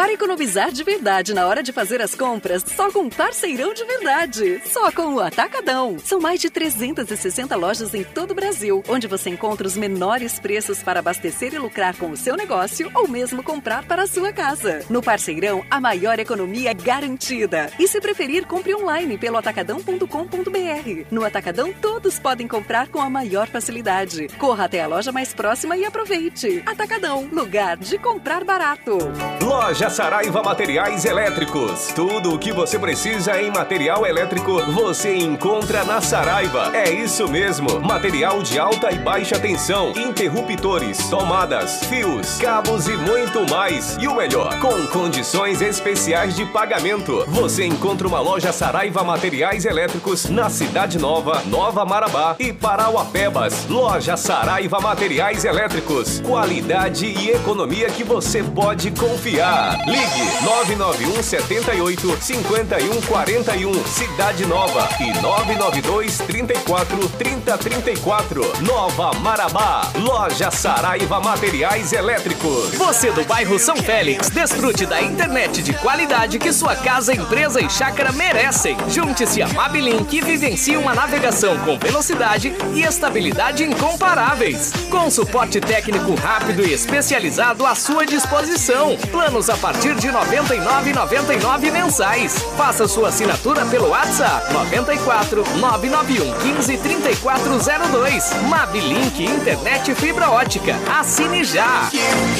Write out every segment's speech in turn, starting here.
Para economizar de verdade na hora de fazer as compras, só com Parceirão de Verdade. Só com o Atacadão. São mais de 360 lojas em todo o Brasil, onde você encontra os menores preços para abastecer e lucrar com o seu negócio ou mesmo comprar para a sua casa. No Parceirão, a maior economia é garantida. E se preferir, compre online pelo atacadão.com.br. No Atacadão, todos podem comprar com a maior facilidade. Corra até a loja mais próxima e aproveite. Atacadão, lugar de comprar barato. Loja Saraiva Materiais Elétricos. Tudo o que você precisa em material elétrico, você encontra na Saraiva. É isso mesmo. Material de alta e baixa tensão, interruptores, tomadas, fios, cabos e muito mais. E o melhor, com condições especiais de pagamento. Você encontra uma loja Saraiva Materiais Elétricos na Cidade Nova, Nova Marabá e Parauapebas. Loja Saraiva Materiais Elétricos. Qualidade e economia que você pode confiar. Ligue 991 78 51 41, Cidade Nova, e 992 34 30 34, Nova Marabá. Loja Saraiva Materiais Elétricos. Você do bairro São Félix, desfrute da internet de qualidade que sua casa, empresa e chácara merecem. Junte-se a Mabilink e vivencie uma navegação com velocidade e estabilidade incomparáveis. Com suporte técnico rápido e especializado à sua disposição. Planos a partir de R$ 99,99 mensais. Faça sua assinatura pelo WhatsApp 94 991 15 3402. Mabilink Internet Fibra Ótica. Assine já!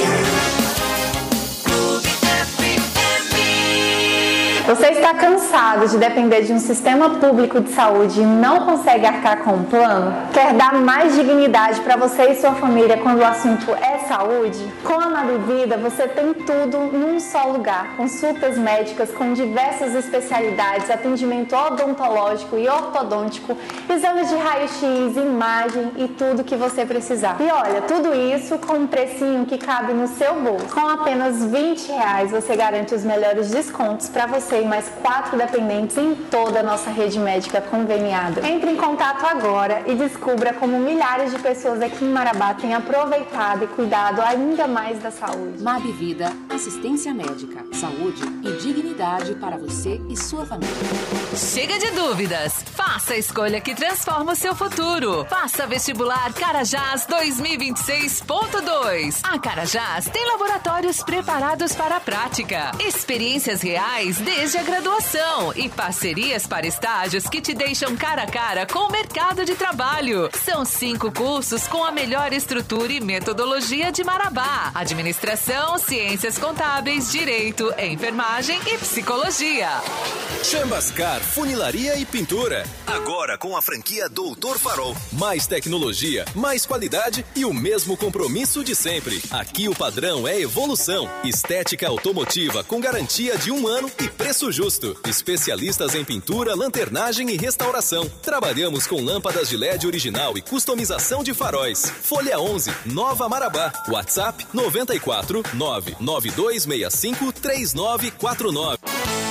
Você está cansado de depender de um sistema público de saúde e não consegue arcar com um plano? Quer dar mais dignidade para você e sua família quando o assunto é saúde? Com a Mabivida você tem tudo num só lugar. Consultas médicas com diversas especialidades, atendimento odontológico e ortodôntico, exames de raio-x, imagem e tudo que você precisar. E olha, tudo isso com um precinho que cabe no seu bolso. Com apenas R$20 você garante os melhores descontos para você e mais 4 dependentes em toda a nossa rede médica conveniada. Entre em contato agora e descubra como milhares de pessoas aqui em Marabá têm aproveitado e cuidado ainda mais da saúde. Mabivida, assistência médica, saúde e dignidade para você e sua família. Chega de dúvidas. Faça a escolha que transforma o seu futuro. Faça vestibular Carajás 2026.2. A Carajás tem laboratórios preparados para a prática, experiências reais desde a graduação e parcerias para estágios que te deixam cara a cara com o mercado de trabalho. São 5 cursos com a melhor estrutura e metodologia de Marabá: administração, ciências contábeis, direito, enfermagem e psicologia. Chambascar, funilaria e pintura. Agora com a franquia Doutor Farol. Mais tecnologia, mais qualidade e o mesmo compromisso de sempre. Aqui o padrão é evolução. Estética automotiva com garantia de 1 ano e preço justo. Especialistas em pintura, lanternagem e restauração. Trabalhamos com lâmpadas de LED original e customização de faróis. Folha 11, Nova Marabá. WhatsApp 94 99265 3949.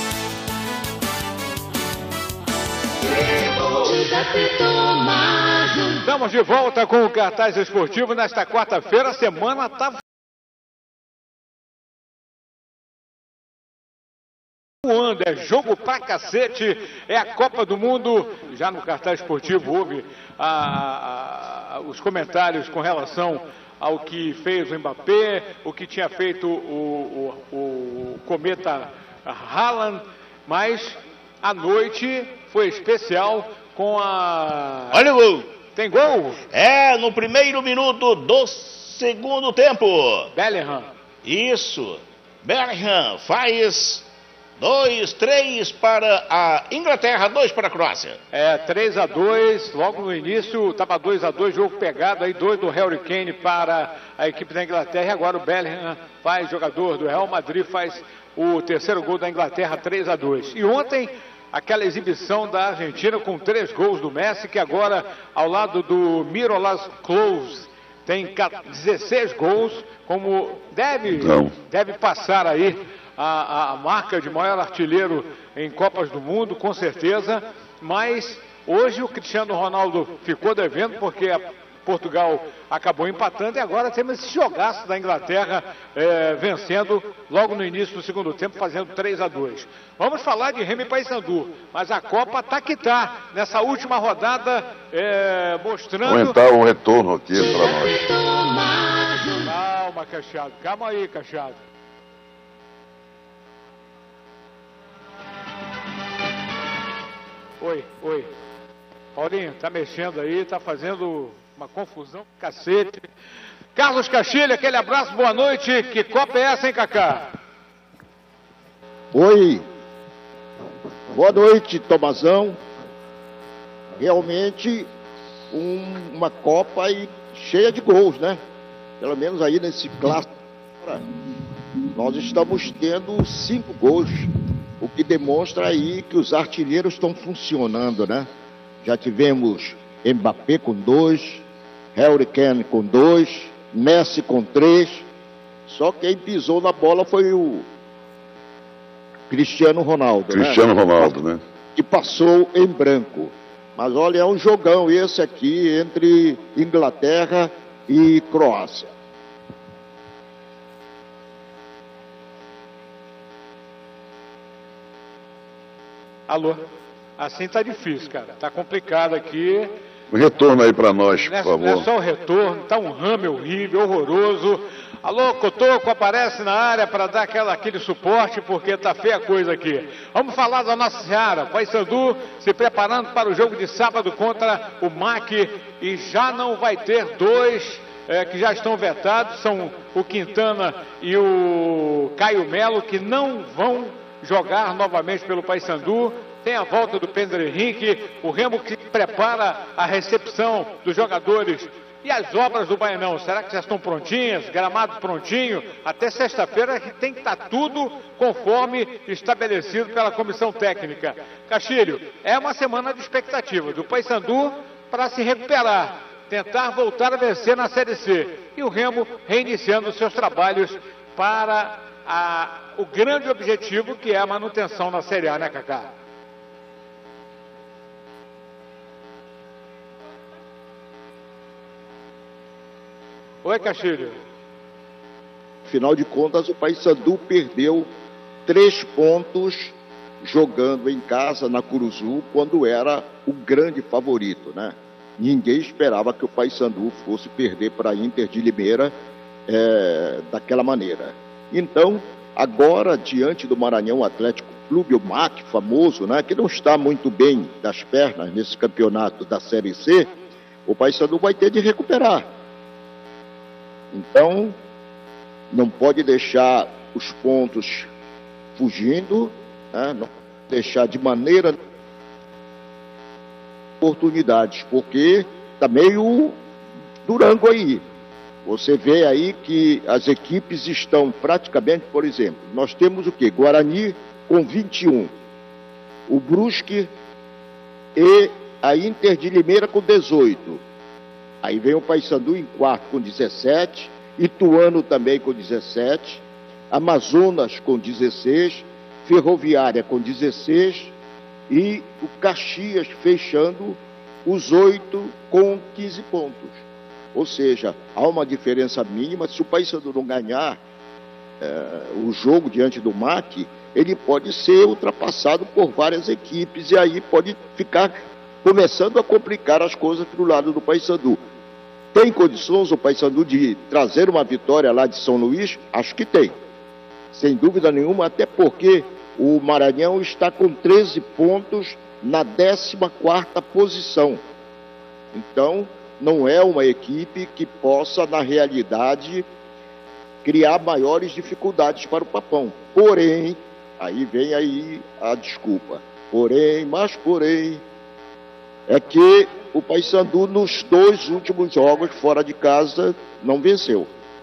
Estamos de volta com o Cartaz Esportivo nesta quarta-feira. A semana está voando, é jogo pra cacete, é a Copa do Mundo. Já no Cartaz Esportivo houve os comentários com relação ao que fez o Mbappé, o que tinha feito o cometa Haaland, mas a noite foi especial com a... Olha o gol! Tem gol? É, no primeiro minuto do segundo tempo. Bellingham. Isso. Bellingham faz 2-3 para a Inglaterra, 2 para a Croácia. É, 3-2, logo no início, estava 2-2, jogo pegado, aí 2 do Harry Kane para a equipe da Inglaterra, e agora o Bellingham jogador do Real Madrid, faz o terceiro gol da Inglaterra, 3-2. E ontem, aquela exibição da Argentina com 3 gols do Messi, que agora, ao lado do Miroslav Klose, tem 16 gols, como deve passar aí a marca de maior artilheiro em Copas do Mundo, com certeza. Mas hoje o Cristiano Ronaldo ficou devendo, porque há Portugal acabou empatando e agora temos esse jogaço da Inglaterra vencendo logo no início do segundo tempo, fazendo 3-2. Vamos falar de Remo e Paysandu, mas a Copa tá que tá, nessa última rodada, mostrando... Vou entrar um retorno aqui para nós. Calma, Cachado, calma aí, Cachado. Oi. Paulinho, tá mexendo aí, tá fazendo uma confusão, cacete. Carlos Castilho, aquele abraço, boa noite. Que Copa é essa, hein, Cacá? Oi. Boa noite, Tomazão. Realmente uma Copa aí cheia de gols, né? Pelo menos aí nesse clássico. Nós estamos tendo 5 gols, o que demonstra aí que os artilheiros estão funcionando, né? Já tivemos Mbappé com 2, Harry Kane com 2, Messi com 3. Só quem pisou na bola foi o Cristiano Ronaldo, né? Que passou em branco. Mas olha, é um jogão esse aqui entre Inglaterra e Croácia. Alô? Assim tá difícil, cara. Tá complicado aqui. Retorno aí para nós, por favor. Não é só o retorno, tá um rame horrível, horroroso. Alô, Cotoco, aparece na área para dar aquele suporte, porque tá feia a coisa aqui. Vamos falar da Nossa Senhora. Paysandu se preparando para o jogo de sábado contra o MAC, e já não vai ter 2 que já estão vetados, são o Quintana e o Caio Melo, que não vão jogar novamente pelo Paysandu. Tem a volta do Pedro Henrique, o Remo que prepara a recepção dos jogadores. E as obras do Baianão, será que já estão prontinhas? Gramado prontinho? Até sexta-feira tem que estar tudo conforme estabelecido pela comissão técnica. Castilho, é uma semana de expectativa do Paysandu para se recuperar, tentar voltar a vencer na Série C. E o Remo reiniciando seus trabalhos para o grande objetivo, que é a manutenção na Série A, né, Cacá? Oi, Castilho. Afinal de contas, o Paysandu perdeu 3 pontos jogando em casa na Curuzu, quando era o grande favorito, né? Ninguém esperava que o Paysandu fosse perder para a Inter de Limeira daquela maneira. Então, agora, diante do Maranhão Atlético Clube, o MAC, famoso, né, que não está muito bem das pernas nesse campeonato da Série C, o Paysandu vai ter de recuperar. Então, não pode deixar os pontos fugindo, né? Não deixar de maneira oportunidades, porque está meio Durango aí. Você vê aí que as equipes estão praticamente, por exemplo, nós temos o quê? Guarani com 21, o Brusque e a Inter de Limeira com 18. Aí vem o Paysandu em quarto com 17, Ituano também com 17, Amazonas com 16, Ferroviária com 16 e o Caxias fechando os 8 com 15 pontos. Ou seja, há uma diferença mínima. Se o Paysandu não ganhar o jogo diante do MAC, ele pode ser ultrapassado por várias equipes e aí pode ficar começando a complicar as coisas para o lado do Paysandu. Tem condições o Paysandu de trazer uma vitória lá de São Luís? Acho que tem, sem dúvida nenhuma, até porque o Maranhão está com 13 pontos na 14ª posição. Então, não é uma equipe que possa, na realidade, criar maiores dificuldades para o Papão. Porém, aí vem aí a desculpa. Porém, é que o Paysandu nos 2 últimos jogos fora de casa não venceu.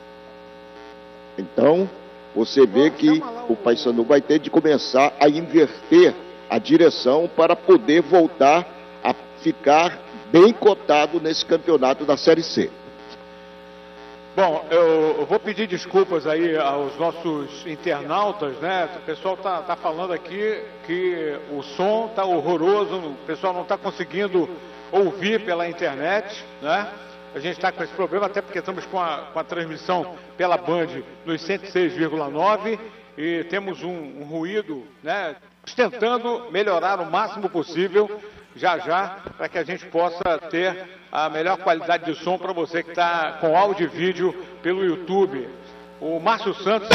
Então, você vê que o Paysandu vai ter de começar a inverter a direção para poder voltar a ficar bem cotado nesse campeonato da Série C. Bom, eu vou pedir desculpas aí aos nossos internautas, né? O pessoal tá falando aqui que o som tá horroroso, o pessoal não está conseguindo ouvir pela internet, né? A gente está com esse problema, até porque estamos com a transmissão pela Band nos 106,9 e temos um ruído, né, tentando melhorar o máximo possível já, para que a gente possa ter a melhor qualidade de som para você que está com áudio e vídeo pelo YouTube. O Márcio Santos...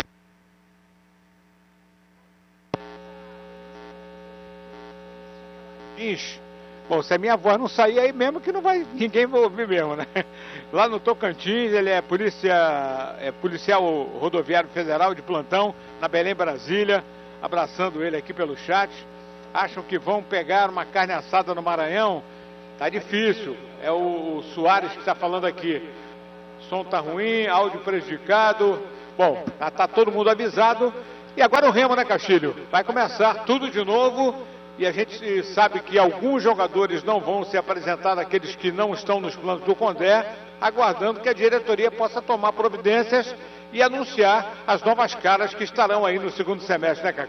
Bom, se a minha voz não sair aí mesmo, que não vai, ninguém vai ouvir mesmo, né? Lá no Tocantins, ele é policial rodoviário federal de plantão, na Belém, Brasília, abraçando ele aqui pelo chat. Acham que vão pegar uma carne assada no Maranhão? Tá difícil. É o Soares que está falando aqui. O som tá ruim, áudio prejudicado. Bom, tá todo mundo avisado. E agora o Remo, né, Castilho? Vai começar tudo de novo. E a gente sabe que alguns jogadores não vão se apresentar, aqueles que não estão nos planos do Condé, aguardando que a diretoria possa tomar providências e anunciar as novas caras que estarão aí no segundo semestre, né, Cacá?